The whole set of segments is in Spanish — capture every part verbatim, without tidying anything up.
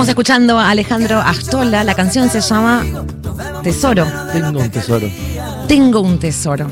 Estamos escuchando a Alejandro Astola. La canción se llama Tesoro. Tengo un tesoro. Tengo un tesoro.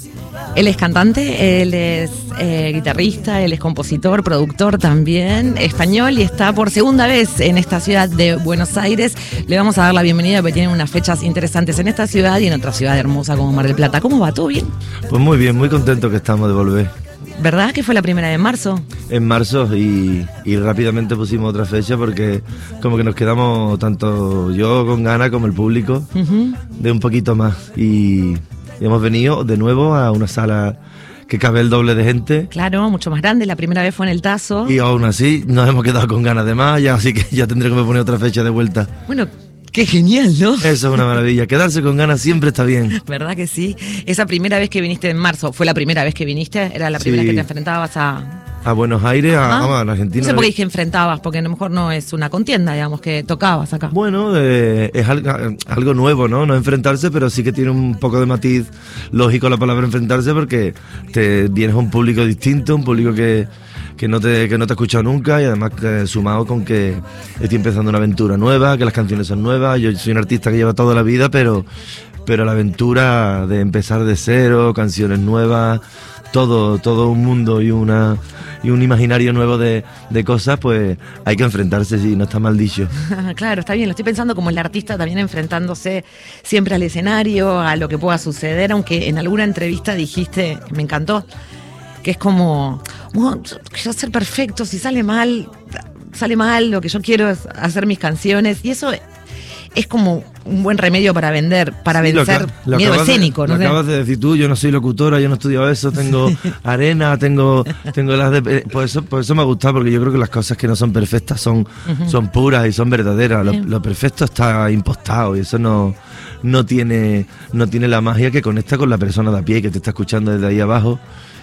Él es cantante, él es eh, guitarrista, él es compositor, productor también, español, y está por segunda vez en esta ciudad de Buenos Aires. Le vamos a dar la bienvenida porque tienen unas fechas interesantes en esta ciudad y en otra ciudad hermosa como Mar del Plata. ¿Cómo va? ¿Todo bien? Pues muy bien, muy contento que estamos de volver. ¿Verdad que fue la primera de marzo? En marzo y, y rápidamente pusimos otra fecha porque como que nos quedamos tanto yo con ganas como el público uh-huh. de un poquito más. Y... Y hemos venido de nuevo a una sala que cabe el doble de gente. Claro, mucho más grande. La primera vez fue en el Tazo. Y aún así nos hemos quedado con ganas de más, ya, así que ya tendré que poner otra fecha de vuelta. Bueno, qué genial, ¿no? Eso es una maravilla. Quedarse con ganas siempre está bien. ¿Verdad que sí? Esa primera vez que viniste en marzo, ¿fue la primera vez que viniste? ¿Era la primera sí. vez que te enfrentabas a...? A Buenos Aires, a, a Argentina. No sé por qué dije enfrentabas, porque a lo mejor no es una contienda, digamos, que tocabas acá. Bueno, eh, es algo, algo nuevo, ¿no? No enfrentarse, pero sí que tiene un poco de matiz lógico la palabra enfrentarse, porque te vienes a un público distinto, un público que, que, no, te, que no te ha escuchado nunca, y además eh, sumado con que estoy empezando una aventura nueva, que las canciones son nuevas. Yo soy un artista que lleva toda la vida, pero, pero la aventura de empezar de cero, canciones nuevas, todo, todo un mundo y una... y un imaginario nuevo de, de cosas, pues hay que enfrentarse, sí, no está mal dicho. Claro, está bien, lo estoy pensando como el artista también enfrentándose siempre al escenario, a lo que pueda suceder, aunque en alguna entrevista dijiste, que me encantó, que es como, bueno, yo quiero ser perfecto, si sale mal, sale mal, lo que yo quiero es hacer mis canciones, y eso es como un buen remedio para vender, para sí, vencer lo, lo miedo escénico. De, ¿no? Lo acabas de decir tú, yo no soy locutora, yo no he estudiado eso, tengo arena, tengo tengo las de... Por eso, por eso me ha gustado, porque yo creo que las cosas que no son perfectas son, uh-huh. son puras y son verdaderas. Lo, lo perfecto está impostado y eso no, no, tiene, no tiene la magia que conecta con la persona de a pie que te está escuchando desde ahí abajo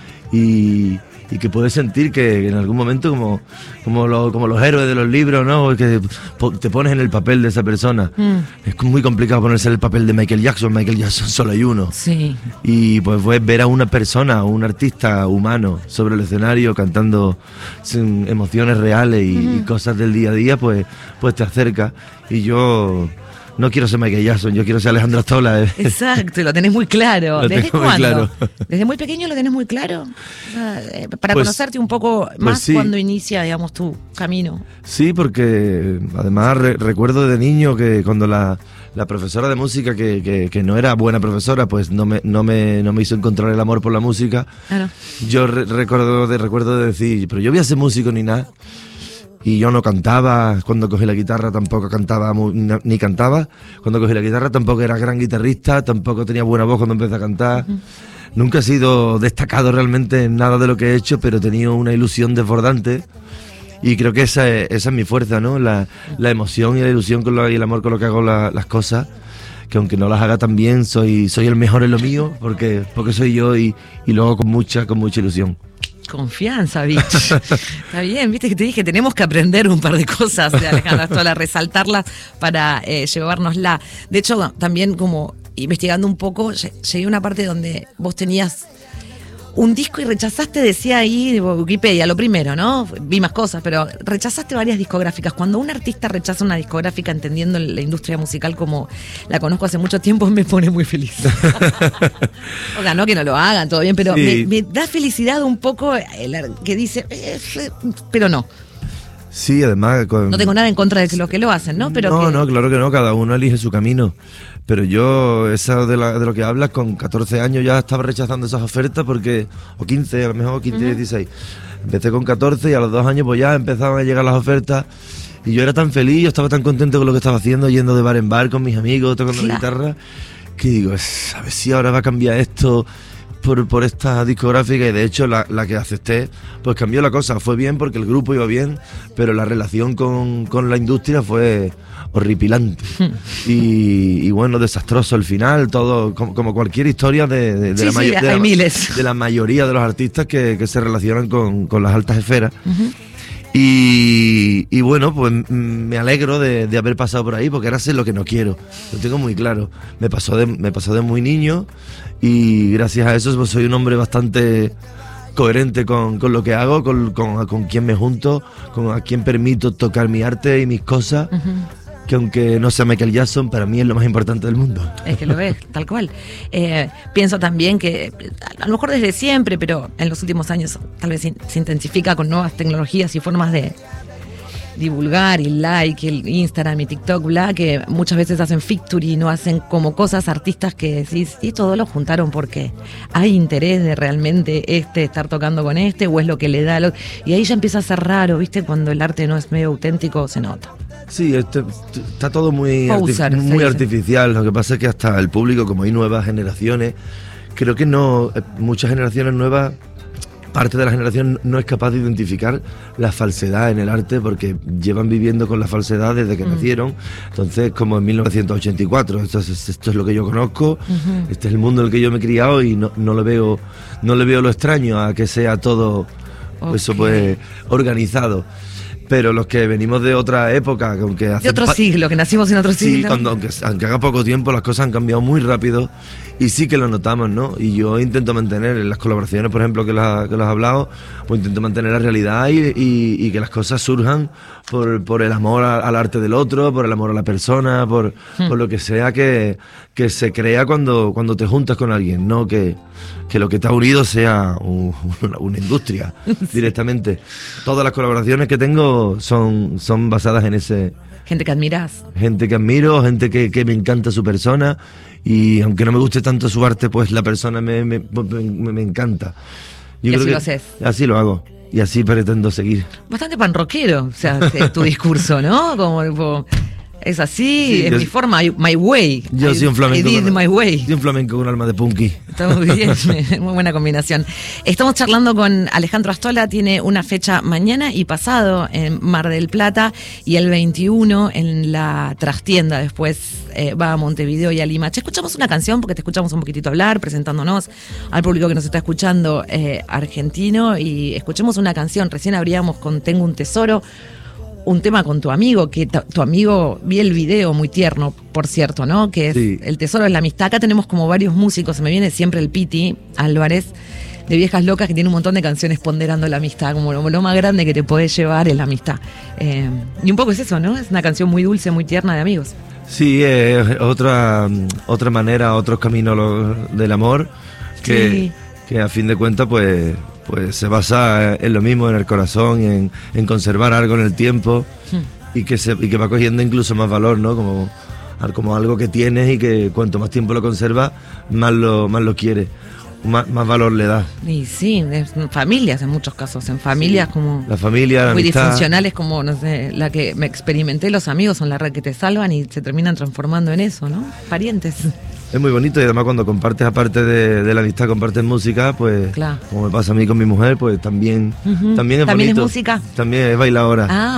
y... y que puedes sentir que en algún momento como como, lo, como los héroes de los libros, ¿no? Que te pones en el papel de esa persona. Mm. Es muy complicado ponerse en el papel de Michael Jackson. Michael Jackson solo hay uno. Sí. Y pues, pues ver a una persona, un artista humano sobre el escenario cantando sin emociones reales y, mm. y cosas del día a día, pues, pues te acerca. Y yo... no quiero ser Michael Jackson, yo quiero ser Alejandro Astola. ¿eh? Exacto, lo tenés muy claro. Lo ¿Desde tengo cuándo? Muy claro. ¿Desde muy pequeño lo tenés muy claro? O sea, eh, para pues, conocerte un poco más pues sí. cuando inicia, digamos, tu camino. Sí, porque además re- recuerdo de niño que cuando la, la profesora de música, que, que, que no era buena profesora, pues no me, no, me, no me hizo encontrar el amor por la música. Claro. Yo re- recuerdo, de, recuerdo de decir, pero yo voy a ser músico ni nada. Y yo no cantaba, cuando cogí la guitarra tampoco cantaba, ni cantaba. Cuando cogí la guitarra tampoco era gran guitarrista, tampoco tenía buena voz cuando empecé a cantar. Uh-huh. Nunca he sido destacado realmente en nada de lo que he hecho, pero he tenido una ilusión desbordante. Y creo que esa es, esa es mi fuerza, ¿no? La, la emoción y la ilusión con lo, y el amor con lo que hago la, las cosas. Que aunque no las haga tan bien, soy, soy el mejor en lo mío, porque, porque soy yo y, y lo hago con mucha, con mucha ilusión. Confianza, bicho. Está bien, viste que te dije, tenemos que aprender un par de cosas de Alejandro Astola, resaltarlas para eh, llevárnosla. De hecho, también como investigando un poco, llegué a una parte donde vos tenías un disco y rechazaste, decía ahí de Wikipedia, lo primero, ¿no? Vi más cosas, pero rechazaste varias discográficas. Cuando un artista rechaza una discográfica, entendiendo la industria musical como la conozco hace mucho tiempo, me pone muy feliz. O sea, no que no lo hagan, todo bien, pero sí. me, me da felicidad un poco el que dice, eh, pero no. Sí, además... Con... No tengo nada en contra de los que lo hacen, ¿no? Pero no, que... no, claro que no, cada uno elige su camino. Pero yo, esa de, la, de lo que hablas, con catorce años ya estaba rechazando esas ofertas porque... O quince, a lo mejor quince, uh-huh. dieciséis. Empecé con catorce y a los dos años pues ya empezaban a llegar las ofertas. Y yo era tan feliz, yo estaba tan contento con lo que estaba haciendo, yendo de bar en bar con mis amigos, tocando claro. la guitarra, que digo, a ver si ahora va a cambiar esto... Por, por esta discográfica y de hecho la, la que acepté pues cambió la cosa, fue bien porque el grupo iba bien, pero la relación con, con la industria fue horripilante y, y bueno, desastroso al final, todo como, como cualquier historia de, de, de, sí, la, sí, mayo- de, la, miles. de la mayoría de los artistas que, que se relacionan con, con las altas esferas. Uh-huh. Y, y bueno, pues me alegro de, de haber pasado por ahí, porque ahora sé lo que no quiero, lo tengo muy claro. Me pasó de, me pasó de muy niño y gracias a eso pues soy un hombre bastante coherente con, con lo que hago, con, con, con quién me junto, con a quién permito tocar mi arte y mis cosas. Uh-huh. Que aunque no sea Michael Jackson, para mí es lo más importante del mundo. Es que lo ves, tal cual. Eh, pienso también que, a lo mejor desde siempre, pero en los últimos años tal vez se intensifica con nuevas tecnologías y formas de divulgar, y like, el Instagram y TikTok, bla, que muchas veces hacen feature y no hacen como cosas artistas que decís, y todo lo juntaron porque hay interés de realmente este estar tocando con este, o es lo que le da, lo... y ahí ya empieza a ser raro, ¿viste? Cuando el arte no es medio auténtico, se nota. Sí, este, está todo muy, Poser, arti- muy artificial. Lo que pasa es que hasta el público, como hay nuevas generaciones, creo que no, muchas generaciones nuevas, parte de la generación no es capaz de identificar la falsedad en el arte porque llevan viviendo con la falsedad desde que mm. nacieron. Entonces, como en mil novecientos ochenta y cuatro, esto es, esto es lo que yo conozco, uh-huh. este es el mundo en el que yo me he criado y no, no, le veo, no le veo lo extraño a que sea todo okay. eso pues organizado. Pero los que venimos de otra época, aunque hace de otro pa- siglo, que nacimos en otro siglo. Sí, cuando, aunque, aunque haga poco tiempo, las cosas han cambiado muy rápido y sí que lo notamos, ¿no? Y yo intento mantener en las colaboraciones, por ejemplo, que las que los has hablado, pues intento mantener la realidad y, y, y que las cosas surjan por, por el amor a, al arte del otro, por el amor a la persona, por, hmm. por lo que sea que, que se crea cuando, cuando te juntas con alguien, no que, que lo que te ha unido sea un, una, una industria sí. directamente. Todas las colaboraciones que tengo son, son basadas en ese... Gente que admiras. Gente que admiro, gente que, que me encanta su persona y aunque no me guste tanto su arte, pues la persona me, me, me, me encanta. Yo y creo así que lo haces. Así lo hago y así pretendo seguir. Bastante panroquero, o sea, tu discurso, ¿no? Como... como... Es así, sí, es yo, mi forma, my way. Yo I, soy un flamenco. I did con, my way. Soy un flamenco con un alma de punky. Está muy bien, muy buena combinación. Estamos charlando con Alejandro Astola, tiene una fecha mañana y pasado en Mar del Plata y el veintiuno en la trastienda. Después eh, va a Montevideo y a Limache. Escuchamos una canción porque te escuchamos un poquitito hablar, presentándonos al público que nos está escuchando eh, argentino, y escuchemos una canción. Recién abríamos con Tengo un tesoro. Un tema con tu amigo, que t- tu amigo, vi el video muy tierno, por cierto, ¿no? Que es sí. El tesoro de la amistad. Acá tenemos como varios músicos, se me viene siempre el Piti Álvarez, de Viejas Locas, que tiene un montón de canciones ponderando la amistad, como lo, lo más grande que te podés llevar es la amistad. Eh, y un poco es eso, ¿no? Es una canción muy dulce, muy tierna de amigos. Sí, es eh, otra, otra manera, otros caminos lo, del amor, que, sí. que a fin de cuentas, pues... pues se basa en lo mismo, en el corazón, en, en conservar algo en el tiempo hmm. y, que se, y que va cogiendo incluso más valor, ¿no? Como, como algo que tienes y que cuanto más tiempo lo conservas, más lo, más lo quieres, más, más valor le das. Y sí, en familias en muchos casos, en familias sí. como... La familia, la muy amistad. Disfuncionales como, no sé, la que me experimenté, los amigos son la red que te salvan y se terminan transformando en eso, ¿no? Parientes. Es muy bonito y además cuando compartes, aparte de, de la amistad, compartes música, pues claro. como me pasa a mí con mi mujer, pues también, uh-huh. también es ¿También bonito. ¿También es música? También es bailadora. Ah,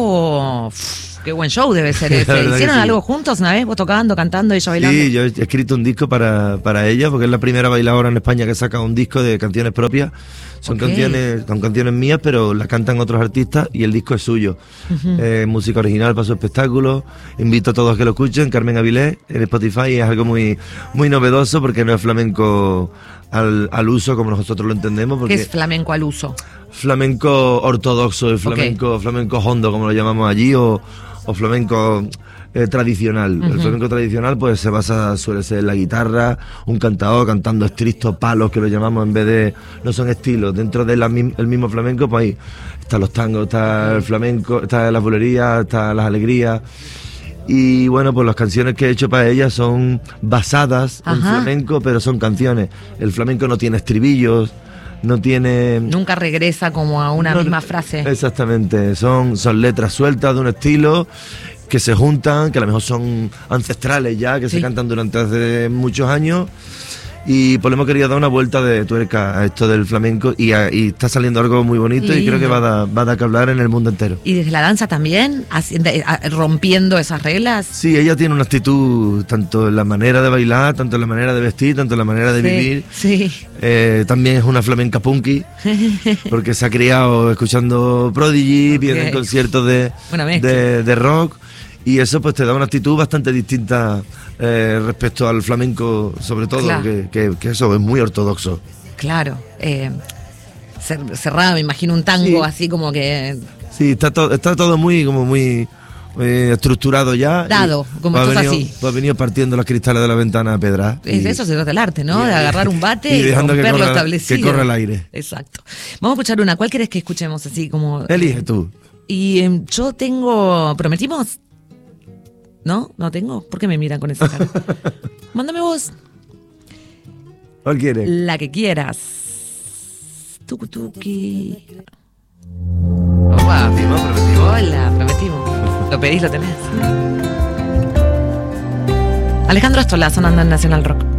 oh, pff, qué buen show debe ser ese. ¿Hicieron sí. algo juntos una vez? ¿Vos tocando, cantando, ella bailando? Sí, yo he escrito un disco para, para ella, porque es la primera bailadora en España que saca un disco de canciones propias. Son okay. canciones son canciones mías, pero las cantan otros artistas y el disco es suyo. Uh-huh. Eh, música original para su espectáculo. Invito a todos a que lo escuchen. Carmen Avilés en Spotify. Es algo muy muy novedoso porque no es flamenco al, al uso como nosotros lo entendemos. Porque ¿qué es flamenco al uso? Flamenco ortodoxo, el flamenco, okay. flamenco hondo, como lo llamamos allí, o, o flamenco... Eh, tradicional. Uh-huh. El flamenco tradicional pues se basa, suele ser en la guitarra, un cantador cantando estrictos palos que lo llamamos en vez de, no son estilos, dentro del el mismo flamenco pues ahí están los tangos, está el flamenco, está las bulerías, está las alegrías. Y bueno, pues las canciones que he hecho para ella son basadas Ajá. en flamenco, pero son canciones. El flamenco no tiene estribillos, no tiene... Nunca regresa como a una no, misma frase. Exactamente, son, son letras sueltas de un estilo que se juntan, que a lo mejor son ancestrales ya, que sí. se cantan durante hace muchos años, y pues le hemos querido dar una vuelta de tuerca a esto del flamenco y, a, y está saliendo algo muy bonito. Lindo. Y creo que va a, dar, va a dar que hablar en el mundo entero. ¿Y desde la danza también? ¿Rompiendo esas reglas? Sí, ella tiene una actitud tanto en la manera de bailar, tanto en la manera de vestir, tanto en la manera de sí, vivir. Sí. Eh, también es una flamenca punky, porque se ha criado escuchando Prodigy, okay. viene en conciertos de, de, de rock. Y eso pues te da una actitud bastante distinta eh, respecto al flamenco, sobre todo, claro. que, que, que eso es muy ortodoxo. Claro. Eh, cerrada, me imagino un tango sí. así como que... Sí, está todo, está todo muy, como muy eh, estructurado ya. Dado, como esto es así. Tú has venido partiendo los cristales de la ventana a pedra. Es de eso se trata el arte, ¿no? Y, de agarrar un bate y, y romper que corra, lo establecido. Que corra el aire. Exacto. Vamos a escuchar una. ¿Cuál querés que escuchemos así como...? Elige tú. Y eh, yo tengo... ¿Prometimos? ¿No? ¿No tengo? ¿Por qué me miran con esa cara? Mándame vos. ¿Cuál quieres? La que quieras. Tuki tuki. Opa. Prometimos, prometimos. Hola, prometimos. Lo pedís, lo tenés. Alejandro Astola, sonando en Nacional Rock.